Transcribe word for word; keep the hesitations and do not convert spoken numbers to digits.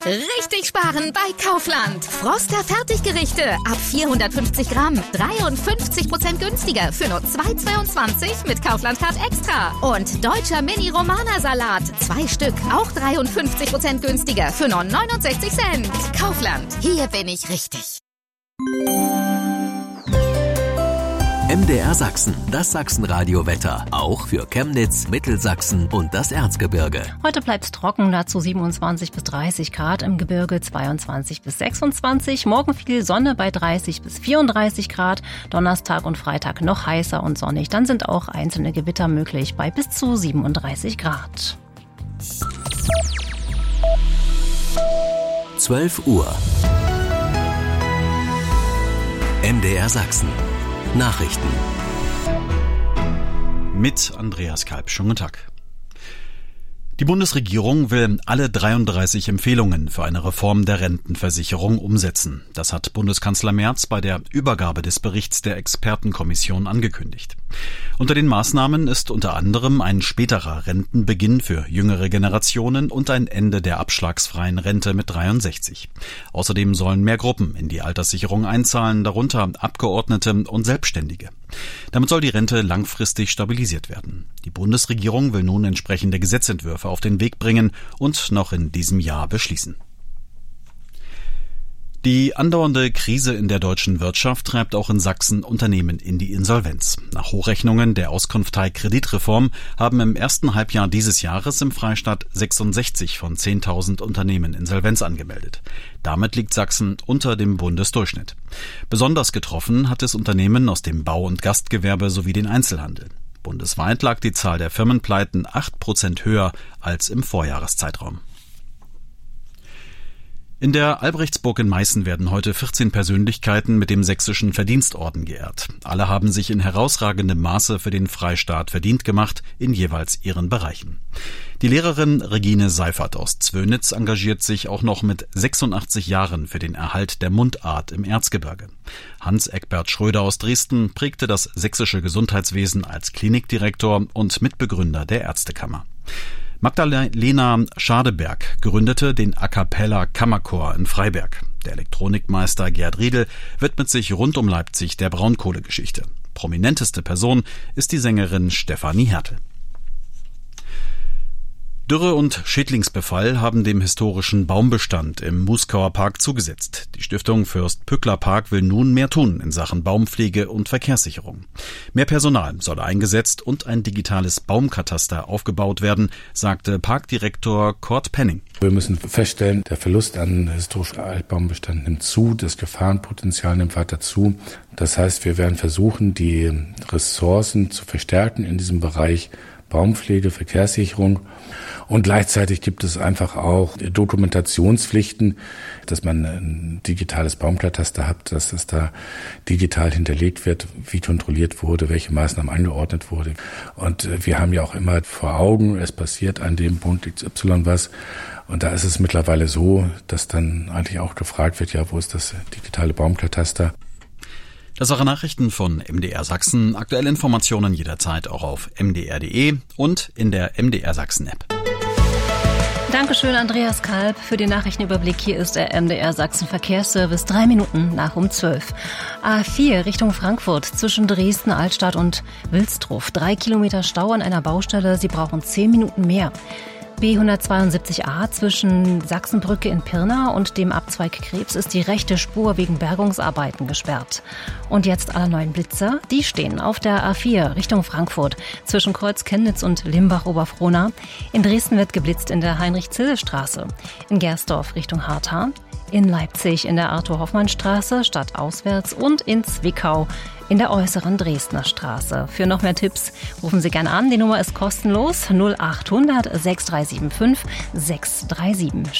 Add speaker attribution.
Speaker 1: Richtig sparen bei Kaufland. Froster Fertiggerichte ab vierhundertfünfzig Gramm. dreiundfünfzig Prozent günstiger für nur zwei Euro zweiundzwanzig mit Kaufland Card Extra. Und deutscher Mini-Romana-Salat. Zwei Stück, auch dreiundfünfzig Prozent günstiger für nur neunundsechzig Cent. Kaufland, hier bin ich richtig.
Speaker 2: M D R Sachsen, das Sachsenradio-Wetter. Auch für Chemnitz, Mittelsachsen und das Erzgebirge.
Speaker 3: Heute bleibt es trocken, dazu siebenundzwanzig bis dreißig Grad, im Gebirge zweiundzwanzig bis sechsundzwanzig. Morgen viel Sonne bei dreißig bis vierunddreißig Grad. Donnerstag und Freitag noch heißer und sonnig. Dann sind auch einzelne Gewitter möglich bei bis zu siebenunddreißig Grad.
Speaker 2: zwölf Uhr. M D R Sachsen. Nachrichten.
Speaker 4: Mit Andreas Kalb. Schönen guten Tag. Die Bundesregierung will alle dreiunddreißig Empfehlungen für eine Reform der Rentenversicherung umsetzen. Das hat Bundeskanzler Merz bei der Übergabe des Berichts der Expertenkommission angekündigt. Unter den Maßnahmen ist unter anderem ein späterer Rentenbeginn für jüngere Generationen und ein Ende der abschlagsfreien Rente mit dreiundsechzig. Außerdem sollen mehr Gruppen in die Alterssicherung einzahlen, darunter Abgeordnete und Selbstständige. Damit soll die Rente langfristig stabilisiert werden. Die Bundesregierung will nun entsprechende Gesetzentwürfe auf den Weg bringen und noch in diesem Jahr beschließen. Die andauernde Krise in der deutschen Wirtschaft treibt auch in Sachsen Unternehmen in die Insolvenz. Nach Hochrechnungen der Auskunftei Kreditreform haben im ersten Halbjahr dieses Jahres im Freistaat sechsundsechzig von zehntausend Unternehmen Insolvenz angemeldet. Damit liegt Sachsen unter dem Bundesdurchschnitt. Besonders getroffen hat es Unternehmen aus dem Bau- und Gastgewerbe sowie den Einzelhandel. Bundesweit lag die Zahl der Firmenpleiten acht Prozent höher als im Vorjahreszeitraum. In der Albrechtsburg in Meißen werden heute vierzehn Persönlichkeiten mit dem Sächsischen Verdienstorden geehrt. Alle haben sich in herausragendem Maße für den Freistaat verdient gemacht, in jeweils ihren Bereichen. Die Lehrerin Regine Seifert aus Zwönitz engagiert sich auch noch mit sechsundachtzig Jahren für den Erhalt der Mundart im Erzgebirge. Hans-Eckbert Schröder aus Dresden prägte das sächsische Gesundheitswesen als Klinikdirektor und Mitbegründer der Ärztekammer. Magdalena Schadeberg gründete den A Cappella Kammerchor in Freiberg. Der Elektronikmeister Gerd Riedel widmet sich rund um Leipzig der Braunkohlegeschichte. Prominenteste Person ist die Sängerin Stefanie Hertel. Dürre und Schädlingsbefall haben dem historischen Baumbestand im Muskauer Park zugesetzt. Die Stiftung Fürst-Pückler-Park will nun mehr tun in Sachen Baumpflege und Verkehrssicherung. Mehr Personal soll eingesetzt und ein digitales Baumkataster aufgebaut werden, sagte Parkdirektor Kurt Penning.
Speaker 5: Wir müssen feststellen, der Verlust an historischem Altbaumbestand nimmt zu, das Gefahrenpotenzial nimmt weiter zu. Das heißt, wir werden versuchen, die Ressourcen zu verstärken in diesem Bereich Baumpflege, Verkehrssicherung. Und gleichzeitig gibt es einfach auch Dokumentationspflichten, dass man ein digitales Baumkataster hat, dass es da digital hinterlegt wird, wie kontrolliert wurde, welche Maßnahmen angeordnet wurde. Und wir haben ja auch immer vor Augen, es passiert an dem Punkt X Y was. Und da ist es mittlerweile so, dass dann eigentlich auch gefragt wird, ja, wo ist das digitale Baumkataster?
Speaker 4: Das waren Nachrichten von M D R Sachsen. Aktuelle Informationen jederzeit auch auf m d r punkt d e und in der M D R Sachsen App.
Speaker 3: Dankeschön, Andreas Kalb. Für den Nachrichtenüberblick hier ist der M D R Sachsen Verkehrsservice, drei Minuten nach um zwölf. A vier Richtung Frankfurt zwischen Dresden, Altstadt und Wilsdruff. Drei Kilometer Stau an einer Baustelle. Sie brauchen zehn Minuten mehr. B hundertzweiundsiebzig a zwischen Sachsenbrücke in Pirna und dem Abzweig Krebs ist die rechte Spur wegen Bergungsarbeiten gesperrt. Und jetzt alle neuen Blitzer, die stehen auf der A vier Richtung Frankfurt zwischen Kreuz Chemnitz und Limbach-Oberfrohna. In Dresden wird geblitzt in der Heinrich-Zille-Straße, in Gersdorf Richtung Hartha, in Leipzig in der Arthur-Hoffmann-Straße stadtauswärts und in Zwickau in der äußeren Dresdner Straße. Für noch mehr Tipps rufen Sie gerne an. Die Nummer ist kostenlos null achthundert sechs drei sieben fünf sechs drei sieben.